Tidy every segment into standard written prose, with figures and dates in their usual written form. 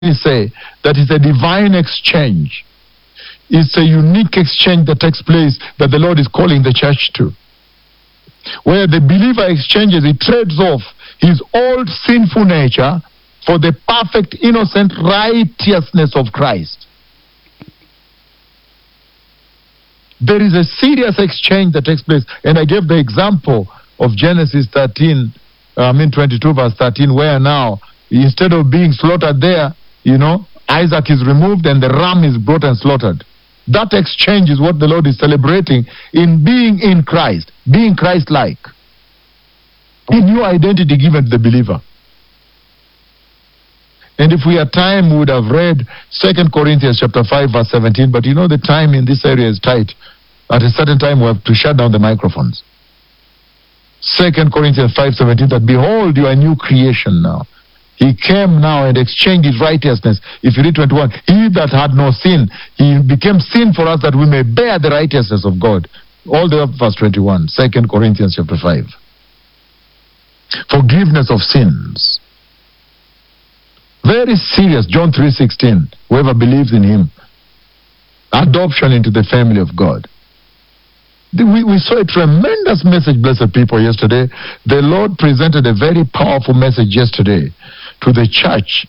say that it's a divine exchange. It's a unique exchange that takes place that the Lord is calling the church to. Where the believer exchanges, he trades off his old sinful nature for the perfect, innocent righteousness of Christ. There is a serious exchange that takes place. And I gave the example of Genesis 22 verse 13, where now, instead of being slaughtered there, Isaac is removed and the ram is brought and slaughtered. That exchange is what the Lord is celebrating in being in Christ, being Christ-like. A new identity given to the believer. And if we had time, we would have read 2 Corinthians chapter 5, verse 17. But the time in this area is tight. At a certain time, we have to shut down the microphones. 2 Corinthians 5:17, that behold, you are a new creation now. He came now and exchanged his righteousness. If you read 21, he that had no sin, he became sin for us that we may bear the righteousness of God. All the way up verse 21, 2 Corinthians chapter 5. Forgiveness of sins. Very serious, John 3:16. Whoever believes in him. Adoption into the family of God. We saw a tremendous message, blessed people, yesterday. The Lord presented a very powerful message yesterday to the church.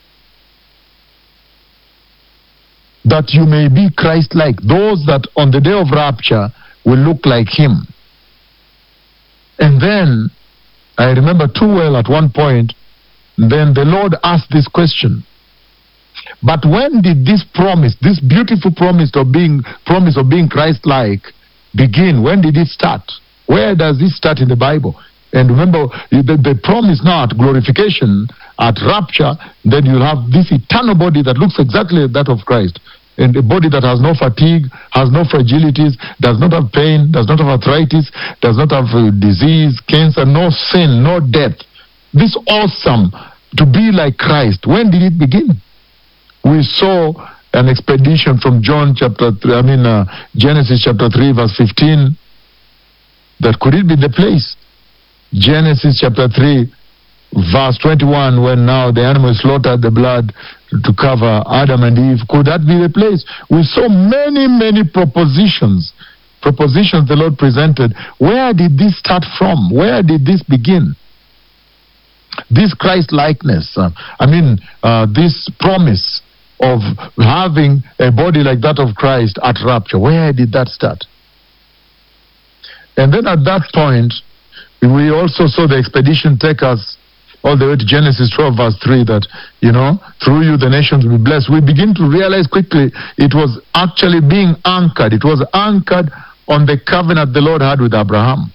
That you may be Christ-like. Those that on the day of rapture will look like him. And then, I remember too well at one point, then the Lord asked this question. But when did this promise, this beautiful promise of being Christ-like, begin? When did it start? Where does it start in the Bible? And remember, the promise now at glorification, at rapture, then you'll have this eternal body that looks exactly like that of Christ. And a body that has no fatigue, has no fragilities, does not have pain, does not have arthritis, does not have disease, cancer, no sin, no death. This awesome, to be like Christ. When did it begin? We saw an expedition from Genesis chapter 3 verse 15. That could it be the place? Genesis chapter 3 verse 21, when now the animal slaughtered the blood to cover Adam and Eve. Could that be the place? We saw many propositions the Lord presented. Where did this start from? Where did this begin? This Christ-likeness, this promise of having a body like that of Christ at rapture. Where did that start? And then at that point, we also saw the expedition take us all the way to Genesis 12 verse 3, that, through you the nations will be blessed. We begin to realize quickly it was actually being anchored. It was anchored on the covenant the Lord had with Abraham.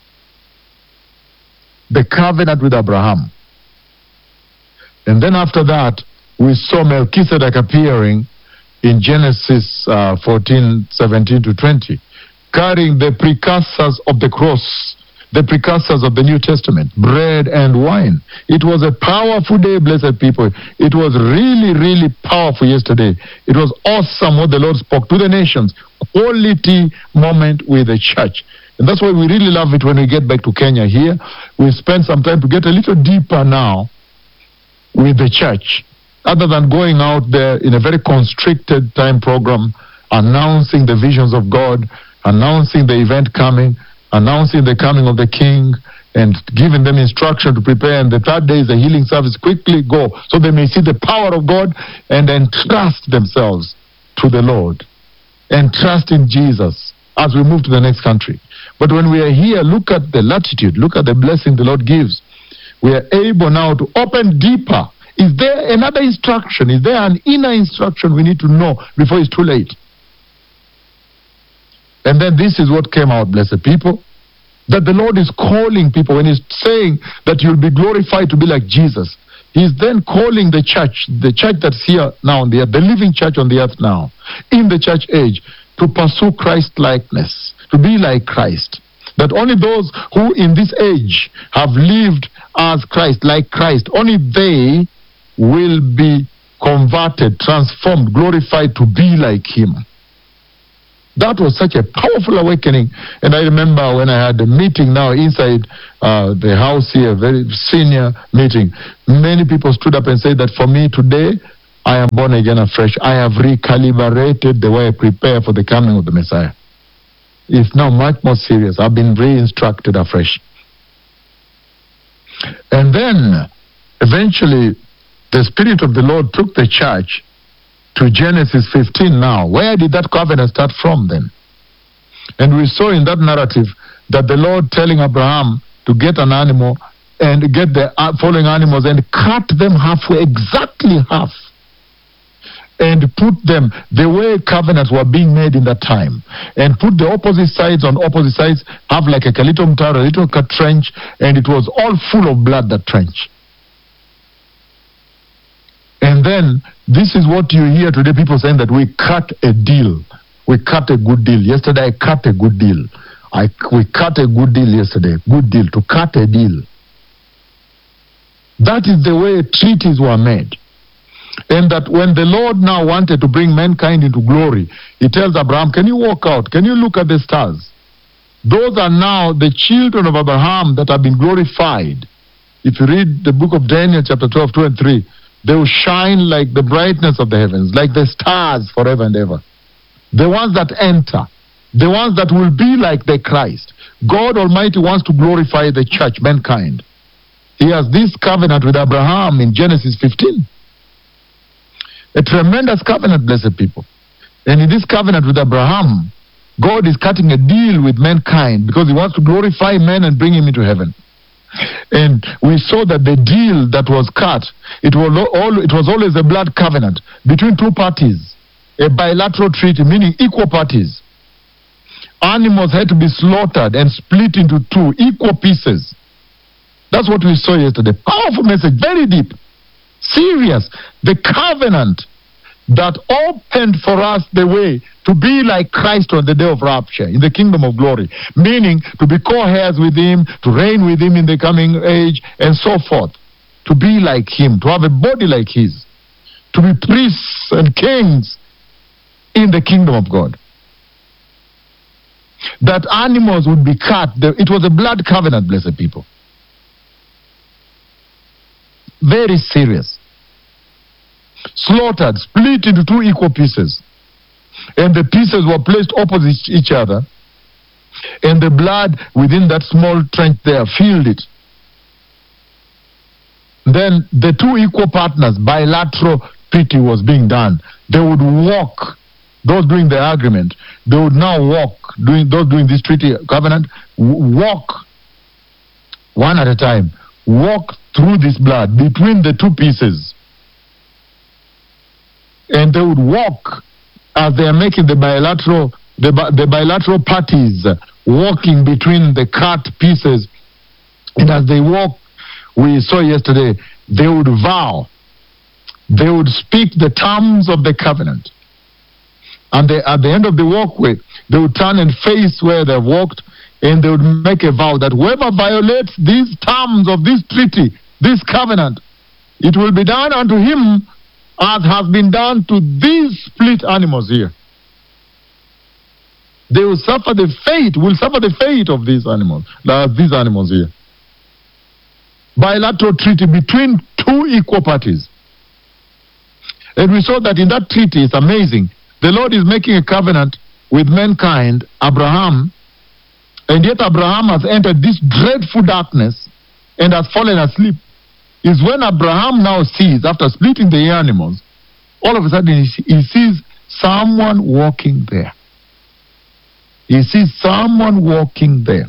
The covenant with Abraham. And then after that, we saw Melchizedek appearing in Genesis 14:17-20, carrying the precursors of the cross, the precursors of the New Testament, bread and wine. It was a powerful day, blessed people. It was really powerful yesterday. It was awesome what the Lord spoke to the nations. Quality moment with the church. And that's why we really love it when we get back to Kenya here. We spend some time to get a little deeper now with the church. Other than going out there in a very constricted time program, announcing the visions of God, announcing the event coming, announcing the coming of the King, and giving them instruction to prepare. And the third day is the healing service. Quickly go, so they may see the power of God and entrust themselves to the Lord. Entrust in Jesus as we move to the next country. But when we are here, look at the latitude, look at the blessing the Lord gives. We are able now to open deeper. Is there another instruction? Is there an inner instruction we need to know before it's too late? And then this is what came out, blessed people, that the Lord is calling people when he's saying that you'll be glorified to be like Jesus. He's then calling the church that's here now on the earth, the living church on the earth now, in the church age, to pursue Christ-likeness, to be like Christ. That only those who in this age have lived as Christ, like Christ, only they will be converted, transformed, glorified to be like him. That was such a powerful awakening. And I remember when I had a meeting now inside the house here, a very senior meeting, many people stood up and said that for me today, I am born again afresh. I have recalibrated the way I prepare for the coming of the Messiah. It's now much more serious. I've been re-instructed afresh. And then, eventually, the Spirit of the Lord took the church to Genesis 15 now. Where did that covenant start from then? And we saw in that narrative that the Lord telling Abraham to get an animal and get the following animals and cut them halfway, exactly half, and put them the way covenants were being made in that time, and put the opposite sides on opposite sides, have like a little mtar, a little cut trench, and it was all full of blood, that trench. And then this is what you hear today, people saying that we cut a deal. We cut a good deal. Yesterday I cut a good deal. We cut a good deal yesterday. Good deal, to cut a deal. That is the way treaties were made. And that when the Lord now wanted to bring mankind into glory, he tells Abraham, can you walk out? Can you look at the stars? Those are now the children of Abraham that have been glorified. If you read the book of Daniel, chapter 12, 2 and 3, they will shine like the brightness of the heavens, like the stars forever and ever. The ones that enter, the ones that will be like the Christ. God Almighty wants to glorify the church, mankind. He has this covenant with Abraham in Genesis 15. A tremendous covenant, blessed people. And in this covenant with Abraham, God is cutting a deal with mankind because he wants to glorify man and bring him into heaven. And we saw that the deal that was cut, it was always a blood covenant between two parties, a bilateral treaty, meaning equal parties. Animals had to be slaughtered and split into two equal pieces. That's what we saw yesterday. Powerful message, very deep, serious. The covenant that opened for us the way to be like Christ on the day of rapture in the kingdom of glory, meaning to be co-heirs with him, to reign with him in the coming age, and so forth. To be like him, to have a body like his, to be priests and kings in the kingdom of God. That animals would be cut. It was a blood covenant, blessed people. Very serious. Slaughtered, split into two equal pieces. And the pieces were placed opposite each other. And the blood within that small trench there filled it. Then the two equal partners, bilateral treaty was being done. They would walk, those doing the agreement, they would now walk, those doing this treaty covenant, walk one at a time, walk through this blood between the two pieces. And they would walk as they are making the bilateral parties, walking between the cut pieces. And as they walk, we saw yesterday, they would vow. They would speak the terms of the covenant. And at the end of the walkway, they would turn and face where they walked, and they would make a vow that whoever violates these terms of this treaty, this covenant, it will be done unto him as has been done to these split animals here. They will suffer the fate of these animals here. Bilateral treaty between two equal parties. And we saw that in that treaty, it's amazing. The Lord is making a covenant with mankind, Abraham, and yet Abraham has entered this dreadful darkness and has fallen asleep. Is when Abraham now sees, after splitting the animals, all of a sudden he sees someone walking there. He sees someone walking there.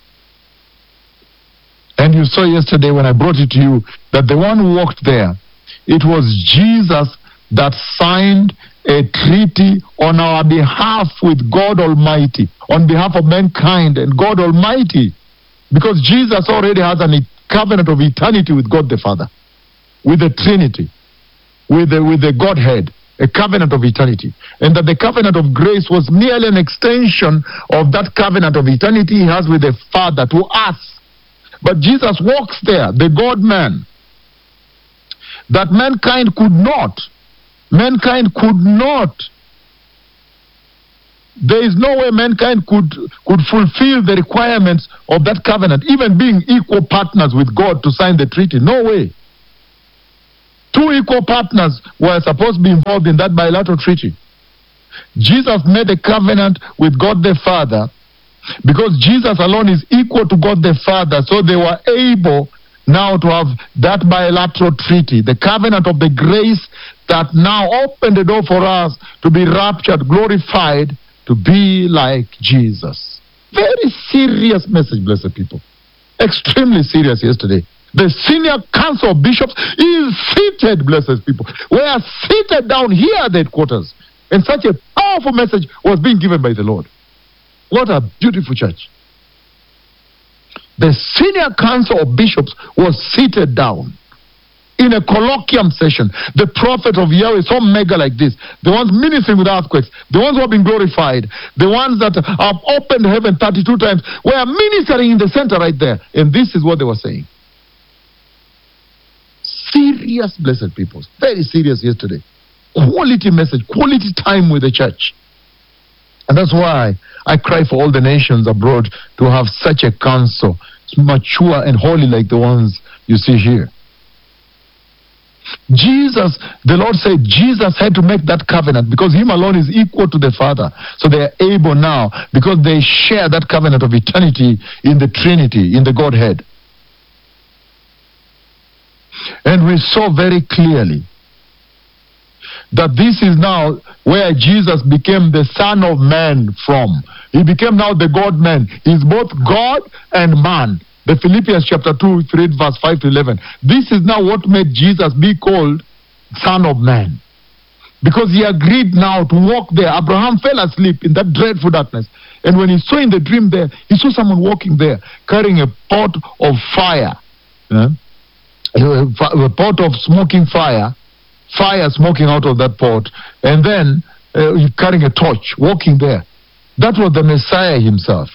And you saw yesterday when I brought it to you that the one who walked there, it was Jesus that signed a treaty on our behalf with God Almighty, on behalf of mankind and God Almighty. Because Jesus already has a covenant of eternity with God the Father, with the Trinity, with the Godhead, a covenant of eternity. And that the covenant of grace was merely an extension of that covenant of eternity he has with the Father to us. But Jesus walks there, the God-man, that mankind could not. Mankind could not. There is no way mankind could fulfill the requirements of that covenant, even being equal partners with God to sign the treaty. No way. Two equal partners were supposed to be involved in that bilateral treaty. Jesus made a covenant with God the Father because Jesus alone is equal to God the Father, so they were able now to have that bilateral treaty, the covenant of the grace that now opened the door for us to be raptured, glorified, to be like Jesus. Very serious message, blessed people. Extremely serious yesterday. The senior council of bishops is seated, blessed people. We are seated down here at the headquarters. And such a powerful message was being given by the Lord. What a beautiful church. The senior council of bishops was seated down in a colloquium session. The prophet of Yahweh, so mega like this, the ones ministering with earthquakes, the ones who have been glorified, the ones that have opened heaven 32 times, were ministering in the center right there. And this is what they were saying. Serious, blessed people. Very serious yesterday. Quality message, quality time with the church. And that's why I cry for all the nations abroad to have such a council, mature and holy like the ones you see here. Jesus, the Lord said Jesus had to make that covenant because him alone is equal to the Father. So they are able now because they share that covenant of eternity in the Trinity, in the Godhead. And we saw very clearly that this is now where Jesus became the Son of Man from. He became now the God-man. He's both God and man. The Philippians chapter 2, read verse 5 to 11. This is now what made Jesus be called Son of Man. Because he agreed now to walk there. Abraham fell asleep in that dreadful darkness. And when he saw in the dream there, he saw someone walking there carrying a pot of fire. A pot of smoking fire. Fire smoking out of that pot, and then carrying a torch, walking there. That was the Messiah himself.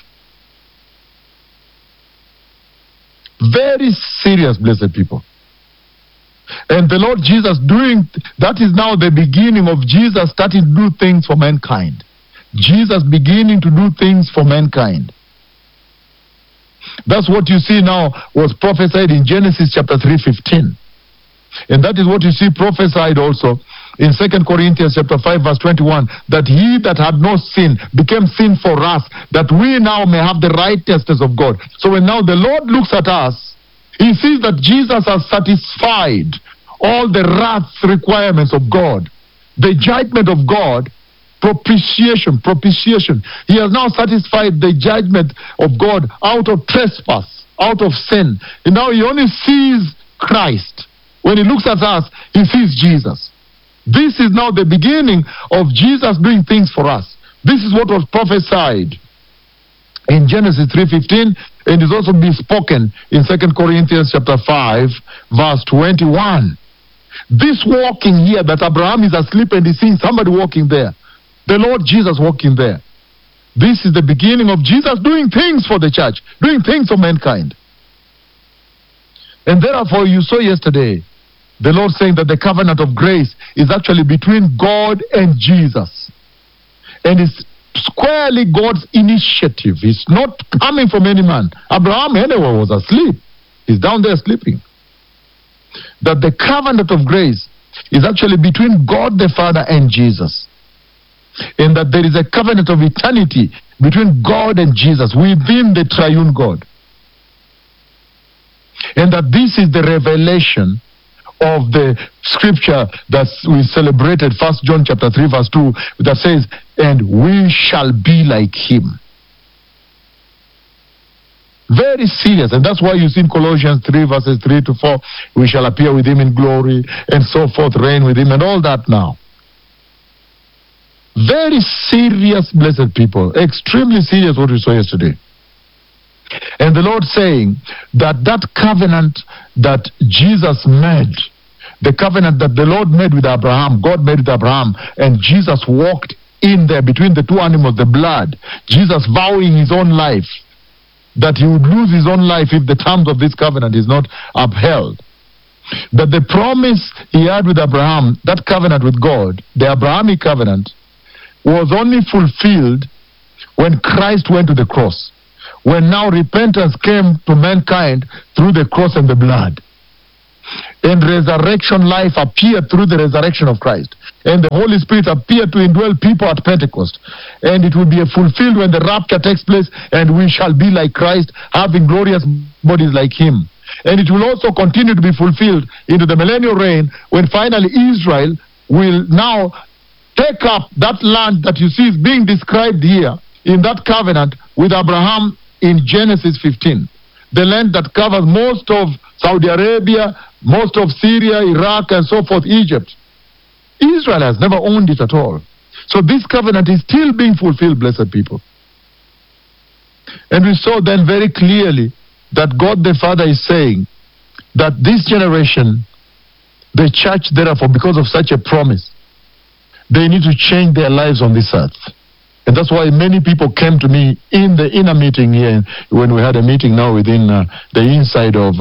Very serious, blessed people. And the Lord Jesus that is now the beginning of Jesus starting to do things for mankind. Jesus beginning to do things for mankind. That's what you see now was prophesied in Genesis chapter 3:15. And that is what you see prophesied also in 2 Corinthians chapter 5 verse 21, that he that had no sin became sin for us, that we now may have the righteousness of God. So when now the Lord looks at us, he sees that Jesus has satisfied all the wrath requirements of God, the judgment of God, propitiation. He has now satisfied the judgment of God out of trespass, out of sin. And now he only sees Christ. When he looks at us, he sees Jesus. This is now the beginning of Jesus doing things for us. This is what was prophesied in Genesis 3:15, and is also bespoken in 2 Corinthians chapter 5, verse 21. This walking here, that Abraham is asleep and he's seeing somebody walking there. The Lord Jesus walking there. This is the beginning of Jesus doing things for the church, doing things for mankind. And therefore you saw yesterday the Lord saying that the covenant of grace is actually between God and Jesus. And it's squarely God's initiative. It's not coming from any man. Abraham anyway was asleep. He's down there sleeping. That the covenant of grace is actually between God the Father and Jesus. And that there is a covenant of eternity between God and Jesus within the triune God. And that this is the revelation of the scripture that we celebrated, 1 John chapter 3 verse 2, that says, and we shall be like him. Very serious. And that's why you see in Colossians 3 verses 3 to 4, we shall appear with him in glory, and so forth, reign with him, and all that now. Very serious, blessed people. Extremely serious what we saw yesterday. And the Lord saying that that covenant that Jesus made, the covenant that the Lord made with Abraham, God made with Abraham, and Jesus walked in there between the two animals, the blood, Jesus vowing his own life, that he would lose his own life if the terms of this covenant is not upheld. That the promise he had with Abraham, that covenant with God, the Abrahamic covenant, was only fulfilled when Christ went to the cross. When now repentance came to mankind through the cross and the blood. And resurrection life appeared through the resurrection of Christ. And the Holy Spirit appeared to indwell people at Pentecost. And it will be fulfilled when the rapture takes place, and we shall be like Christ, having glorious bodies like him. And it will also continue to be fulfilled into the millennial reign, when finally Israel will now take up that land that you see is being described here in that covenant with Abraham in Genesis 15. The land that covers most of Saudi Arabia, most of Syria, Iraq, and so forth, Egypt. Israel has never owned it at all. So this covenant is still being fulfilled, blessed people. And we saw then very clearly that God the Father is saying that this generation, the church, therefore, because of such a promise, they need to change their lives on this earth. And that's why many people came to me in the inner meeting here, when we had a meeting now within the inside of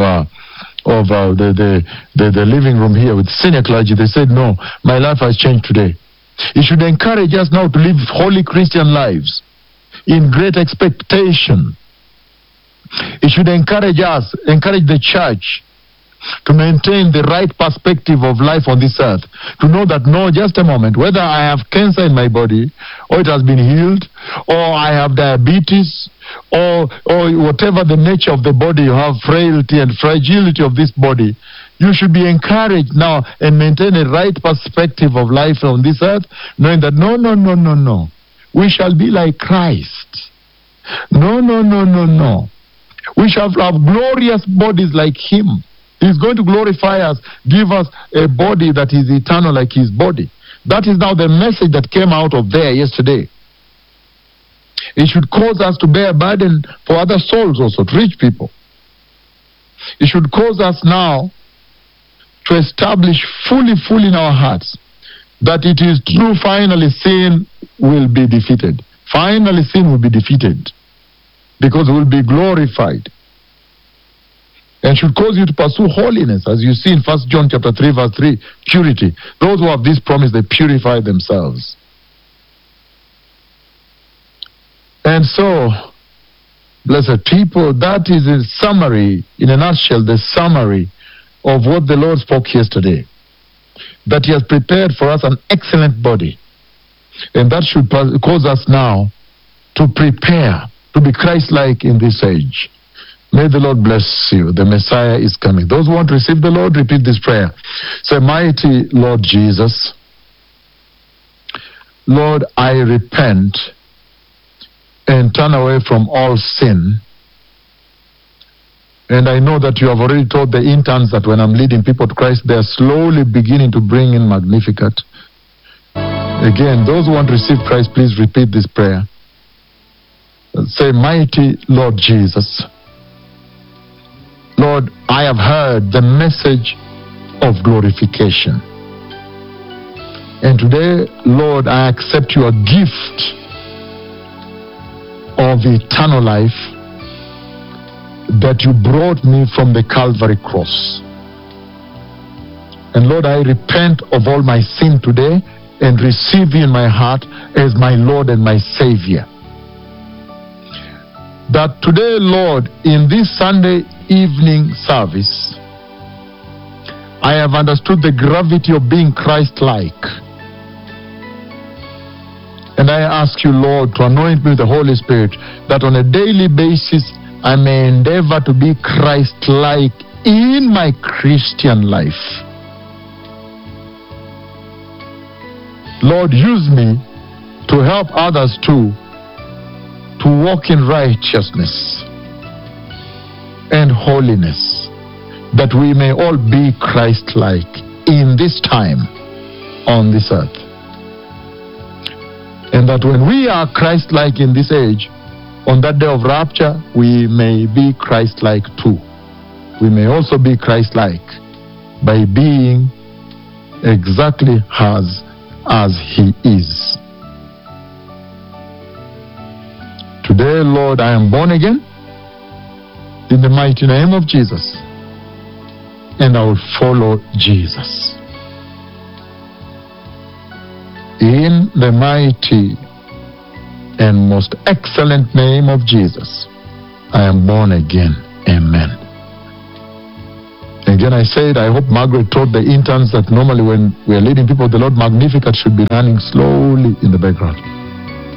the living room here with senior clergy. They said, no, my life has changed today. It should encourage us now to live holy Christian lives in great expectation. It should encourage us, encourage the church to maintain the right perspective of life on this earth. To know that, no, just a moment, whether I have cancer in my body, or it has been healed, or I have diabetes, or whatever the nature of the body, you have frailty and fragility of this body, you should be encouraged now and maintain a right perspective of life on this earth, knowing that no, we shall be like Christ. No. We shall have glorious bodies like him. He's going to glorify us, give us a body that is eternal like his body. That is now the message that came out of there yesterday. It should cause us to bear a burden for other souls also, to reach people. It should cause us now to establish fully in our hearts that it is true, finally sin will be defeated. Finally sin will be defeated, because it will be glorified. And should cause you to pursue holiness, as you see in 1 John chapter 3, verse 3, purity. Those who have this promise, they purify themselves. And so, blessed people, that is a summary, in a nutshell, the summary of what the Lord spoke yesterday. That he has prepared for us an excellent body. And that should cause us now to prepare to be Christ-like in this age. May the Lord bless you. The Messiah is coming. Those who want to receive the Lord, repeat this prayer. Say, mighty Lord Jesus, Lord, I repent and turn away from all sin. And I know that you have already told the interns that when I'm leading people to Christ, they are slowly beginning to bring in Magnificat. Again, those who want to receive Christ, please repeat this prayer. Say, mighty Lord Jesus, Lord, I have heard the message of glorification. And today, Lord, I accept your gift of eternal life that you brought me from the Calvary cross. And Lord, I repent of all my sin today and receive you in my heart as my Lord and my Savior. That today, Lord, in this Sunday evening service, I have understood the gravity of being Christ-like. And I ask you, Lord, to anoint me with the Holy Spirit, that on a daily basis I may endeavor to be Christ-like in my Christian life. Lord, use me to help others too to walk in righteousness and holiness, that we may all be Christ-like in this time on this earth. And that when we are Christ-like in this age, on that day of rapture, we may be Christ-like too. We may also be Christ-like by being exactly as he is. Today, Lord, I am born again in the mighty name of Jesus, and I will follow Jesus. In the mighty and most excellent name of Jesus, I am born again. Amen. Again, I said, I hope Margaret told the interns that normally when we are leading people, the Lord Magnificat should be running slowly in the background.